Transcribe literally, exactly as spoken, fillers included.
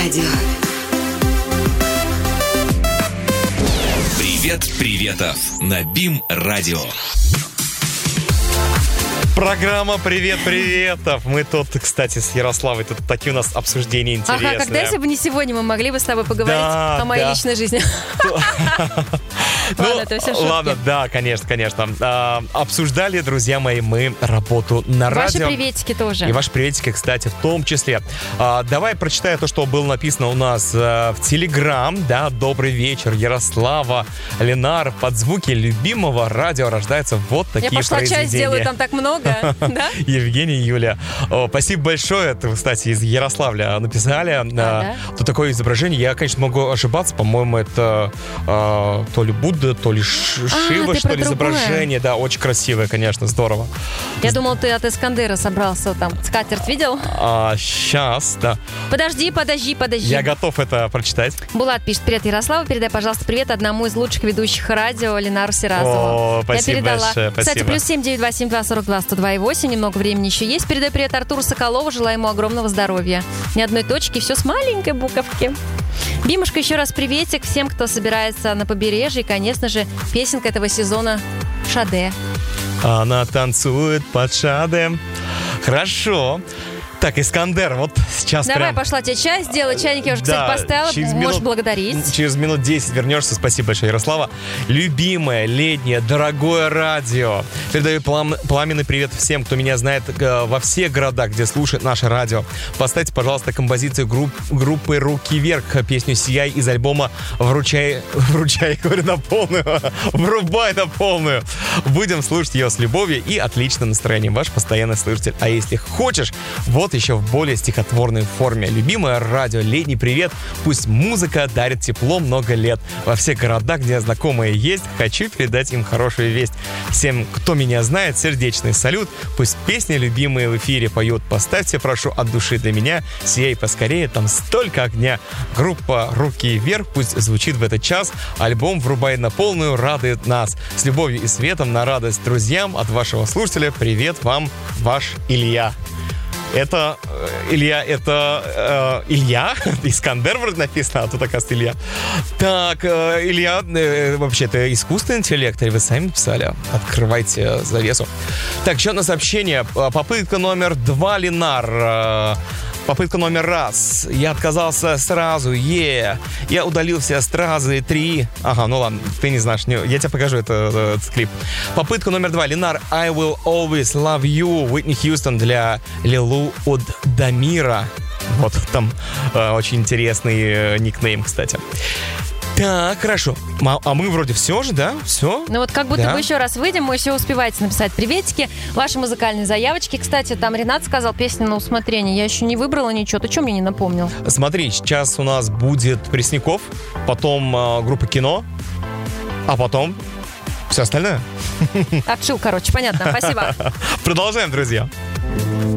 радио. Привет, приветов на БИМ-радио. Программа «Привет, приветов». Мы тут, кстати, с Ярославой, тут такие у нас обсуждения интересные. Ага, когда, если бы не сегодня, мы могли бы с тобой поговорить да, о моей да. личной жизни. Ладно, это все шутки. Ладно, да, конечно, конечно. А, обсуждали, друзья мои, мы работу на Ваши радио. Ваши приветики тоже. И ваши приветики, кстати, в том числе. А, давай прочитаю то, что было написано у нас а, в Телеграм. Да, добрый вечер, Ярослава, Ленар. Под звуки любимого радио рождаются вот такие Я пошла произведения. чай сделаю, там так много. Да? Евгений, Юля. О, спасибо большое. Это, кстати, из Ярославля написали. А, да? Тут такое изображение. Я, конечно, могу ошибаться. По-моему, это а, то ли Будда, то ли Шива, а, что ли, другое. изображение. Да, очень красивое, конечно, здорово. Я думал, ты от Искандера собрался там. Скатерть видел? А, сейчас, да. Подожди, подожди, подожди. Я готов это прочитать. Булат пишет: привет, Ярослава, передай, пожалуйста, привет одному из лучших ведущих радио, Ленару Сиразову. О, спасибо Я передала. большое, спасибо. Кстати, плюс семь девять два семь два сорок два сто два и восемь, немного времени еще есть. Передай привет Артуру Соколову, желаю ему огромного здоровья. Ни одной точки, все с маленькой буковки. Бимушка, еще раз приветик всем, кто собирается на побережье. И, конечно же, песенка этого сезона «Шаде». Она танцует под шаде. Хорошо. Так, Искандер, вот сейчас Давай, прям... пошла тебе чай сделать. Чайник я уже, кстати, Да, поставила. через Можешь минут- благодарить. Через минут десять вернешься. Спасибо большое, Ярослава. Любимое, летнее, дорогое радио. Передаю плам- пламенный привет всем, кто меня знает э, во всех городах, где слушает наше радио. Поставьте, пожалуйста, композицию групп- группы «Руки вверх», песню «Сияй» из альбома «Вручай», вручай, говорю, на полную, врубай на полную. Будем слушать ее с любовью и отличным настроением. Ваш постоянный слушатель. А если хочешь, вот еще в более стихотворной форме. Любимое радио, летний привет. Пусть музыка дарит тепло много лет. Во всех городах, где знакомые есть, хочу передать им хорошую весть. Всем, кто меня знает, сердечный салют. Пусть песни любимые в эфире поют. Поставьте, прошу, от души для меня. Сияй поскорее, там столько огня. Группа «Руки вверх» пусть звучит в этот час. Альбом «Врубай на полную» радует нас. С любовью и светом на радость друзьям от вашего слушателя. Привет вам, ваш Илья. Это, Илья, это э, Илья, Искандер вроде написано, а тут, оказывается, Илья. Так, э, Илья, э, вообще, это искусственный интеллект, или вы сами написали? Открывайте завесу. Так, еще одно сообщение. Попытка номер два, Ленар. Э, Попытка номер раз. Я отказался сразу. Е. Yeah. Я удалил все стразы. Три. Ага, ну ладно, ты не знаешь. Не, я тебе покажу это, этот клип. Попытка номер два. Ленар, I will always love you. Уитни Хьюстон для Лилу от Дамира. Вот там э, очень интересный э, никнейм, кстати. Так, хорошо. А мы вроде все же, да? Все? Ну вот как будто да? бы еще раз выйдем, мы еще успеваете написать приветики, ваши музыкальные заявочки. Кстати, там Ренат сказал песни на усмотрение. Я еще не выбрала ничего. Ты что мне не напомнил? Смотри, сейчас у нас будет Пресняков, потом э, группа «Кино», а потом все остальное. Отшил, короче, понятно. Спасибо. Продолжаем, друзья.